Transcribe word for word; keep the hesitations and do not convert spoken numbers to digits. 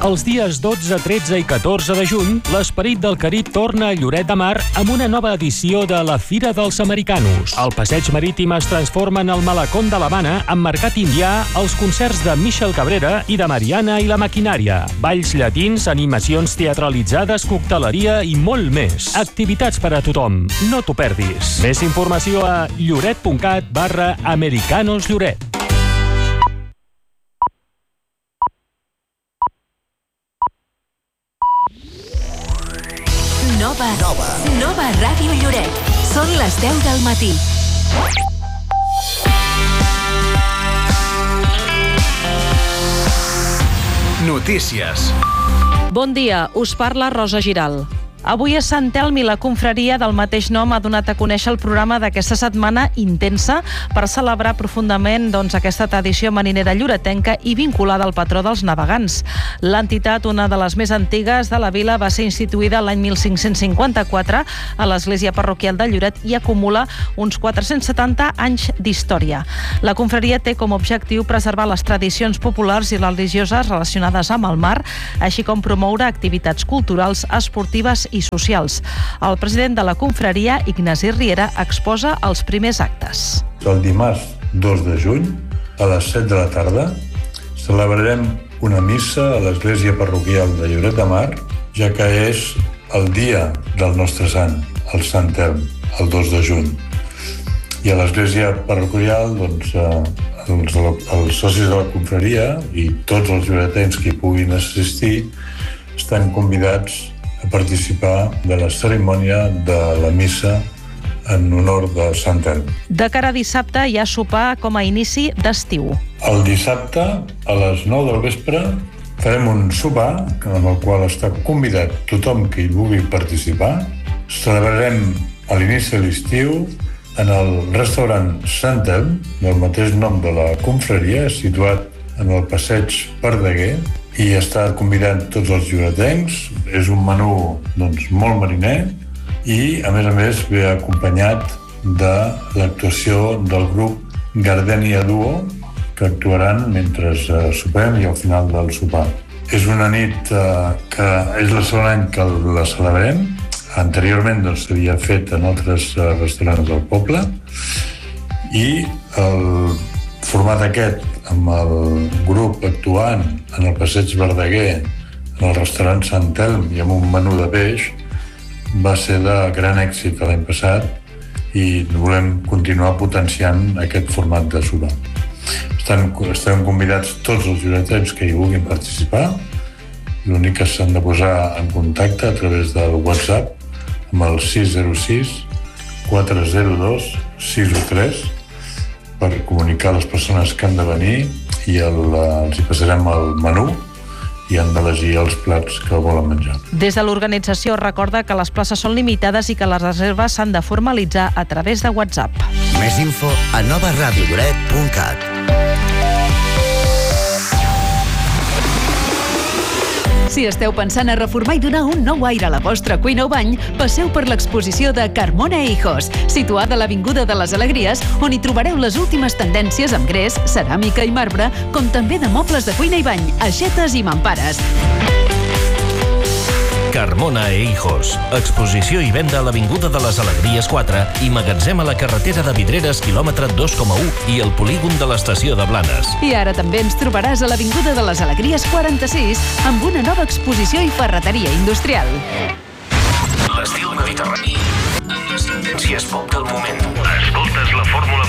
Els dies dotze, tretze i catorze de juny, l'Esperit del Carib torna a Lloret de Mar amb una nova edició de la Fira dels Americanos. El passeig marítim es transforma en el Malacón de l'Havana amb mercat indià, els concerts de Michel Cabrera i de Mariana i la Maquinària, balls llatins, animacions teatralitzades, cocteleria i molt més. Activitats per a tothom. No t'ho perdis. Més informació a lloret.cat barra Americanos Lloret. Nova, Nova. Nova Ràdio Lloret. Són les deu del matí. Notícies. Bon dia, us parla Rosa Giral. Avui a Sant Elm i la confraria del mateix nom ha donat a conèixer el programa d'aquesta setmana intensa per celebrar profundament doncs, aquesta tradició marinera lloretenca i vinculada al patró dels navegants. L'entitat, una de les més antigues de la vila, va ser instituïda l'any mil cinc-cents cinquanta-quatre a l'església parroquial de Lloret i acumula uns quatre-cents setanta anys d'història. La confraria té com a objectiu preservar les tradicions populars i religioses relacionades amb el mar, així com promoure activitats culturals, esportives i socials. El president de la confraria, Ignasi Riera, exposa els primers actes. El dimarts dos de juny, a les set de la tarda, celebrarem una missa a l'església parroquial de Lloret de Mar, ja que és el dia del nostre sant, el Sant Elm, el dos de juny. I a l'església parroquial, doncs, els, els socis de la confraria i tots els lloretens que hi puguin assistir estan convidats a participar de la cerimònia de la missa en honor de Sant Elm. De cara a dissabte hi ha sopar com a inici d'estiu. El dissabte, a les nou del vespre, farem un sopar en el qual està convidat tothom que hi vulgui participar. Celebrarem a l'inici de l'estiu en el restaurant Sant Elm, del mateix nom de la confraria, situat en el passeig Verdaguer, i està convidant tots els lloretencs. És un menú doncs, molt mariner i, a més a més, ve acompanyat de l'actuació del grup Gardènia Duo, que actuaran mentre sopem i al final del sopar. És una nit eh, que és el segon any que la celebrem. Anteriorment doncs, s'havia fet en altres restaurants del poble i el format aquest, amb el grup actuant en el passeig Verdaguer, en el restaurant Sant Elm i amb un menú de peix, va ser de gran èxit l'any passat i volem continuar potenciant aquest format de sopar. Estan, estan convidats tots els lloretens que hi vulguin participar. L'únic que s'han de posar en contacte a través del WhatsApp amb el sis zero sis quatre zero dos sis u tres per comunicar a les persones que han de venir i el, els hi passarem el menú i han d'elegir els plats que volen menjar. Des de l'organització recorda que les places són limitades i que les reserves s'han de formalitzar a través de WhatsApp. Més info a nova ràdio lloret punt cat. Si esteu pensant a reformar i donar un nou aire a la vostra cuina o bany, passeu per l'exposició de Carmona e Hijos, situada a l'Avinguda de les Alegries, on hi trobareu les últimes tendències amb gres, ceràmica i marbre, com també de mobles de cuina i bany, aixetes i mampares. Carmona e Hijos. Exposició i venda a l'Avinguda de les Alegries quatre i magatzem a la carretera de Vidreres, quilòmetre dos coma u i el polígon de l'estació de Blanes. I ara també ens trobaràs a l'Avinguda de les Alegries quaranta-sis amb una nova exposició i ferreteria industrial. L'estil mediterrani amb les tendències pop del moment. Escoltes la fórmula